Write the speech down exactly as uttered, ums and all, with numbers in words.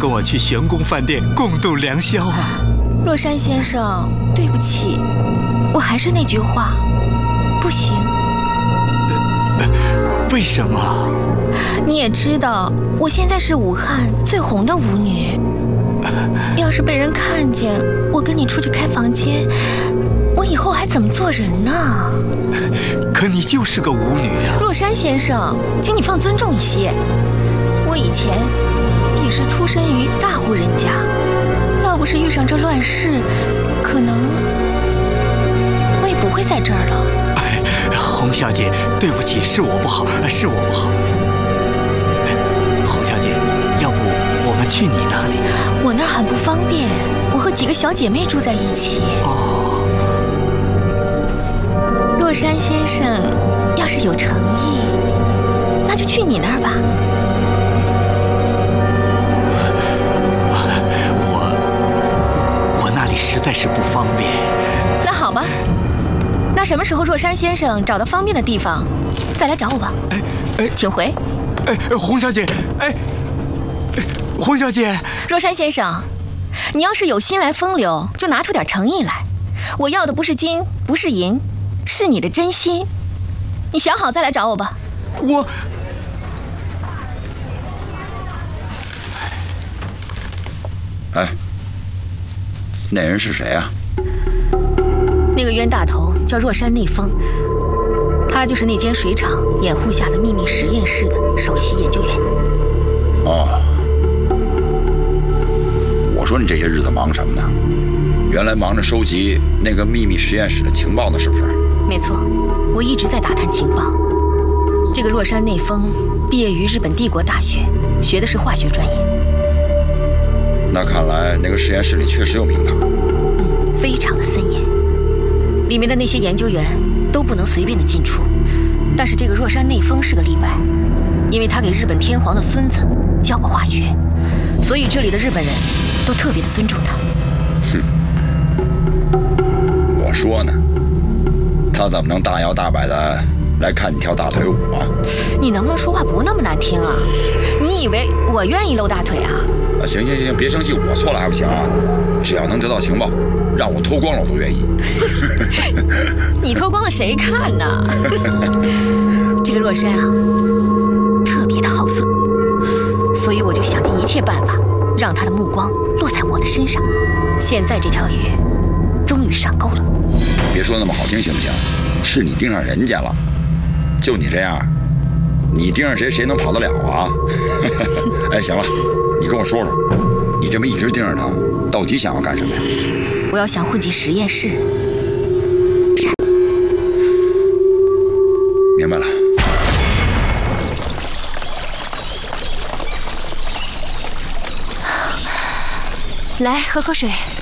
跟我去玄宫饭店共度良宵啊！ 洛山先生，对不起，我还是那句话，不行。 呃、为什么？ 你也知道，我现在是武汉最红的舞女。要是被人看见我跟你出去开房间，我以后还怎么做人呢？ 可你就是个舞女啊！ 洛山先生，请你放尊重一些。我以前也是出身于大户人家，要不是遇上这乱世，可能我也不会在这儿了。 哎，洪小姐，对不起，是我不好，是我不好。洪小姐，要不我们去你那里？ 我那儿很不方便，我和几个小姐妹住在一起。 哦。 洛山先生，要是有诚意，那就去你那儿吧。 实在是不方便。 那好吧，那什么时候若山先生找到方便的地方，再来找我吧。 哎哎， 请回。 哎，洪小姐，哎，洪小姐， 若山先生，你要是有心来风流，就拿出点诚意来。我要的不是金，不是银，是你的真心。你想好再来找我吧。 我。 哎。那人是谁啊？ 那个冤大头叫若山内丰，他就是那间水厂掩护下的秘密实验室的首席研究员。 哦，我说你这些日子忙什么呢？原来忙着收集那个秘密实验室的情报呢，是不是？ 没错，我一直在打探情报。这个若山内丰毕业于日本帝国大学，学的是化学专业。 那看来那个实验室里确实有名堂， 嗯，非常的森严，里面的那些研究员都不能随便的进出。但是这个若山内丰是个例外，因为他给日本天皇的孙子教过化学，所以这里的日本人都特别的尊重他。 哼，我说呢，他怎么能大摇大摆的来看你跳大腿舞啊？ 你能不能说话不那么难听啊？你以为我愿意露大腿啊？ 啊，行行行，别生气，我错了还不行啊？只要能得到情报，让我脱光了我都愿意。 你脱光了谁看呢？这个若山啊，特别的好色，所以我就想尽一切办法，让他的目光落在我的身上。现在这条鱼终于上钩了。 别说那么好听行不行？是你盯上人家了，就你这样，你盯上谁，谁能跑得了啊？哎，行了。你跟我说说，你这么一直盯着他，到底想要干什么呀？ 我要想混进实验室。 明白了。 来，喝口水。